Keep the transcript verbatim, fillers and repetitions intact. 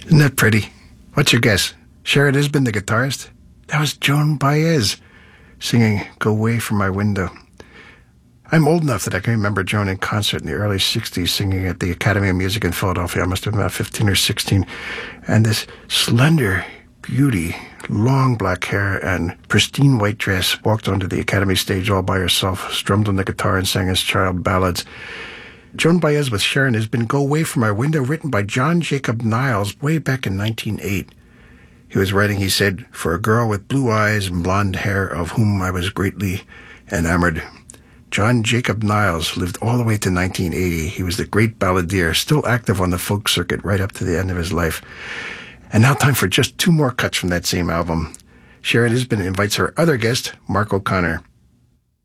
Isn't that pretty? What's your guess? Sharon Isbin, the guitarist? That was Joan Baez singing Go Away From My Window. I'm old enough that I can remember Joan in concert in the early sixties singing at the Academy of Music in Philadelphia. I must have been about fifteen or sixteen. And this slender beauty, long black hair and pristine white dress, walked onto the Academy stage all by herself, strummed on the guitar and sang his child ballads. Joan Baez with Sharon Isbin, Go Away From My Window, written by John Jacob Niles way back in nineteen oh eight. He was writing, he said, for a girl with blue eyes and blonde hair of whom I was greatly enamored. John Jacob Niles lived all the way to nineteen eighty. He was the great balladeer, still active on the folk circuit right up to the end of his life. And now time for just two more cuts from that same album. Sharon Isbin invites her other guest, Mark O'Connor.